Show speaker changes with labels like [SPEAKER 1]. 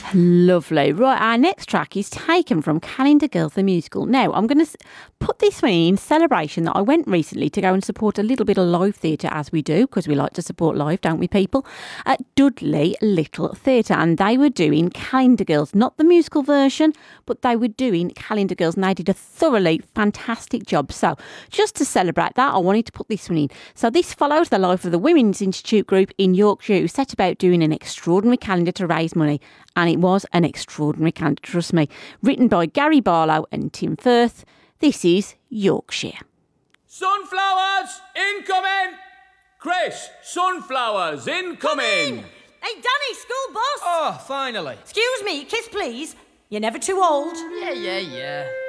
[SPEAKER 1] Lovely. Right, our next track is taken from Calendar Girls the musical. Now, I'm going to put this one in celebration that I went recently to go and support a little bit of live theatre, as we do, because we like to support live, don't we, people? At Dudley Little Theatre, and they were doing Calendar Girls, not the musical version, but they were doing Calendar Girls, and they did a thoroughly fantastic job. So, just to celebrate that, I wanted to put this one in. So, this follows the life of the Women's Institute group in Yorkshire who set about doing an extraordinary calendar to raise money. And it was an extraordinary calendar, trust me. Written by Gary Barlow and Tim Firth. This is Yorkshire.
[SPEAKER 2] Sunflowers incoming! Chris, sunflowers incoming!
[SPEAKER 3] Hey, Danny, school bus!
[SPEAKER 4] Oh, finally.
[SPEAKER 3] Excuse me, kiss please. You're never too old.
[SPEAKER 4] Yeah.